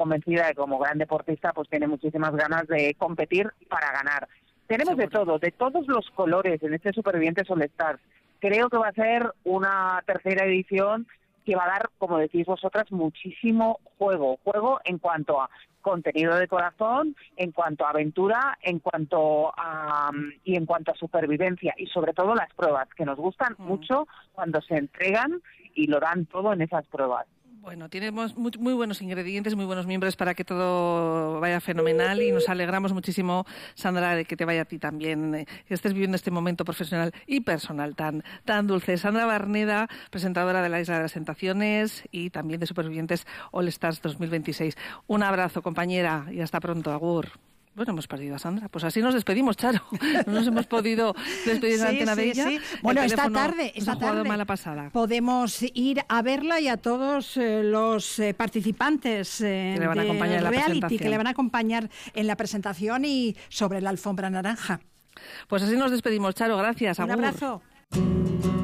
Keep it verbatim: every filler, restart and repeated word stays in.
convencida de que como gran deportista pues tiene muchísimas ganas de competir para ganar. Tenemos Seguro. de todo, de todos los colores en este Supervivientes All Stars. Creo que va a ser una tercera edición que va a dar, como decís vosotras, muchísimo juego. Juego en cuanto a contenido de corazón, en cuanto a aventura, en cuanto a y en cuanto a supervivencia y sobre todo las pruebas, que nos gustan mm. mucho cuando se entregan y lo dan todo en esas pruebas. Bueno, tenemos muy, muy buenos ingredientes, muy buenos miembros para que todo vaya fenomenal y nos alegramos muchísimo, Sandra, de que te vaya a ti también, eh, que estés viviendo este momento profesional y personal tan, tan dulce. Sandra Barneda, presentadora de la Isla de las Tentaciones y también de Supervivientes All Stars dos mil veintiséis. Un abrazo, compañera, y hasta pronto. Agur. Bueno, hemos perdido a Sandra. Pues así nos despedimos, Charo. No nos hemos podido despedir de la sí, antena sí, de ella. Sí. Bueno, esta tarde, esta tarde mala pasada. podemos ir a verla y a todos eh, los eh, participantes eh, que le van a acompañar en la reality que le van a acompañar en la presentación y sobre la alfombra naranja. Pues así nos despedimos, Charo. Gracias. Un Agur. abrazo.